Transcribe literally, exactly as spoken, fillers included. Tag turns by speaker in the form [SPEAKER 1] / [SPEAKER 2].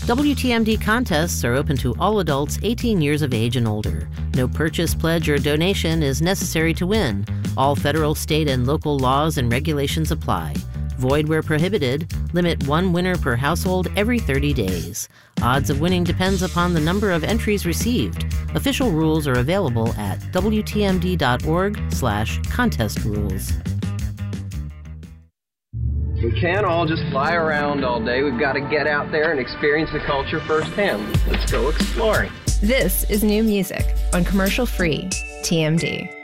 [SPEAKER 1] W T M D contests are open to all adults eighteen years of age and older. No purchase, pledge, or donation is necessary to win. All federal, state, and local laws and regulations apply. Void where prohibited. Limit one winner per household every thirty days. Odds of winning depends upon the number of entries received. Official rules are available at W T M D dot org slash contest rules.
[SPEAKER 2] We can't all just fly around all day. We've got to get out there and experience the culture firsthand. Let's go exploring.
[SPEAKER 3] This is new music on commercial-free T M D.